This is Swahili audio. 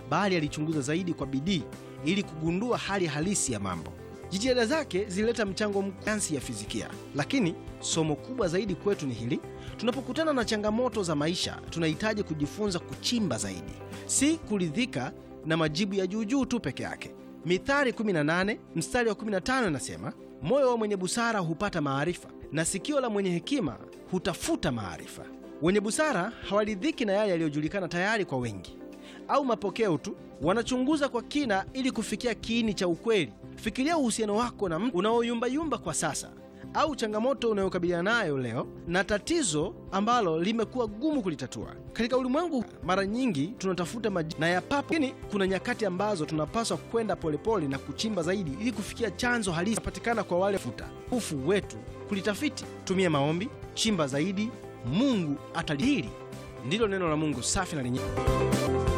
bali alichunguza zaidi kwa bidii ili kugundua hali halisi ya mambo. Jitihada zake zilileta mchango mkubwa ya fizikia. Lakini somo kubwa zaidi kwetu ni hili: tunapokutana na changamoto za maisha, tunahitaji kujifunza kuchimba zaidi, si kuridhika na majibu ya juu tu peke yake. Mithali 18 mstari wa 15 inasema, moyo wa mwenye busara hupata maarifa, na sikio la mwenye hekima hutafuta maarifa. Wenye busara hawaridhiki na yale yaliyojulikana tayari kwa wengi au mapokeo tu. Wanachunguza kwa kina ili kufikia kiini cha ukweli. Fikiria uhusiano wako na mtu unaoyumbayumba kwa sasa, au changamoto unayokabiliana nayo leo, na tatizo ambalo limekuwa gumu kulitatua. Katika ulimwengu mara nyingi tunatafuta majibu na ya papo, lakini kuna nyakati ambazo tunapaswa kwenda polepole na kuchimba zaidi ili kufikia chanzo halisi patikana kwa wale futa ufu wetu kulitafiti. Tumia maombi, chimba zaidi, Mungu atalihili. Ndilo neno la Mungu safi na lenye